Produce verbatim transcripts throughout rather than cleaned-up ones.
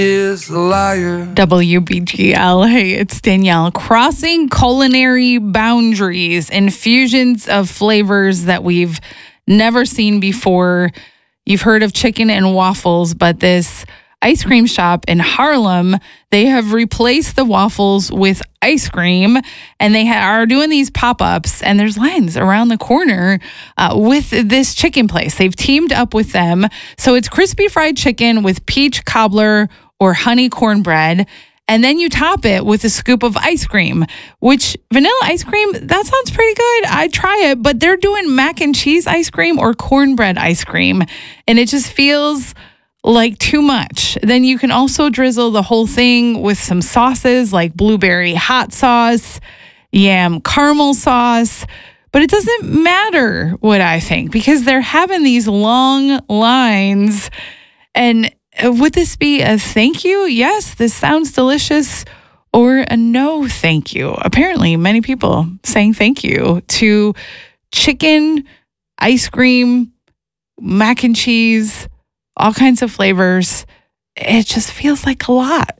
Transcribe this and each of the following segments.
is a liar. W B G L. Hey, it's Danielle. Crossing culinary boundaries, infusions of flavors that we've never seen before. You've heard of chicken and waffles, but this ice cream shop in Harlem, they have replaced the waffles with ice cream, and they ha- are doing these pop-ups, and there's lines around the corner uh, with this chicken place. They've teamed up with them. So it's crispy fried chicken with peach cobbler or honey cornbread, and then you top it with a scoop of ice cream, which vanilla ice cream, that sounds pretty good. I'd try it, but they're doing mac and cheese ice cream or cornbread ice cream, and it just feels like too much. Then you can also drizzle the whole thing with some sauces like blueberry hot sauce, yam caramel sauce. But it doesn't matter what I think, because they're having these long lines. And would this be a thank you? Yes, this sounds delicious. Or a no thank you. Apparently, many people saying thank you to chicken, ice cream, mac and cheese, all kinds of flavors. It just feels like a lot.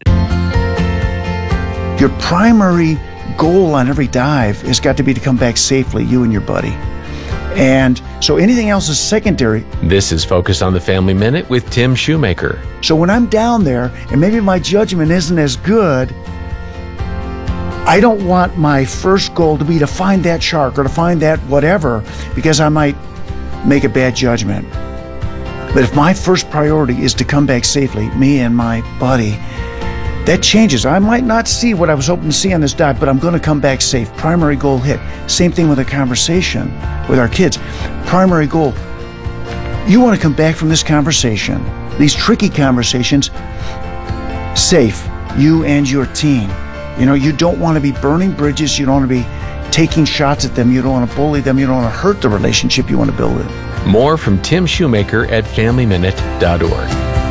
Your primary goal on every dive has got to be to come back safely, you and your buddy. And so anything else is secondary. This is Focus on the Family Minute with Tim Shoemaker. So when I'm down there and maybe my judgment isn't as good, I don't want my first goal to be to find that shark or to find that whatever, because I might make a bad judgment. But if my first priority is to come back safely, me and my buddy, that changes. I might not see what I was hoping to see on this dive, but I'm going to come back safe. Primary goal hit. Same thing with a conversation with our kids. Primary goal, you want to come back from this conversation, these tricky conversations, safe, you and your team. You know, you don't want to be burning bridges. You don't want to be taking shots at them. You don't want to bully them. You don't want to hurt the relationship you want to build it. More from Tim Shoemaker at family minute dot org.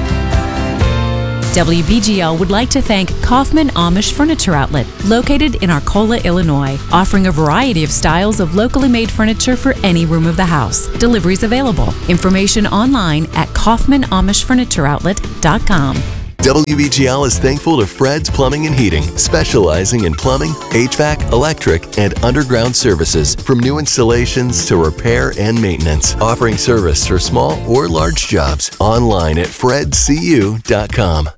W B G L would like to thank Kaufman Amish Furniture Outlet, located in Arcola, Illinois, offering a variety of styles of locally made furniture for any room of the house. Deliveries available. Information online at kaufman amish furniture outlet dot com. W B G L is thankful to Fred's Plumbing and Heating, specializing in plumbing, H V A C, electric, and underground services, from new installations to repair and maintenance, offering service for small or large jobs. Online at fred c u dot com.